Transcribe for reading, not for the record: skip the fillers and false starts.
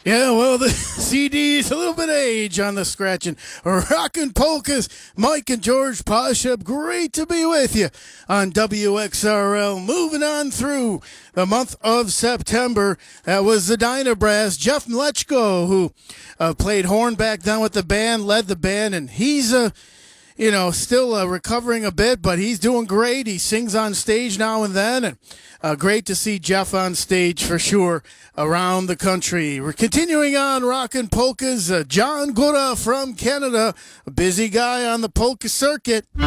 Yeah, well, the CD's a little bit of age on the scratching. Rockin' polkas, Mike and George Pasha. Great to be with you on WXRL. Moving on through the month of September. That was the Dyna Brass. Jeff Mlechko, who played horn back then with the band, led the band, and he's still recovering a bit, but he's doing great. He sings on stage now and then, and great to see Jeff on stage for sure around the country. We're continuing on rockin' polkas. John Gura from Canada, a busy guy on the polka circuit.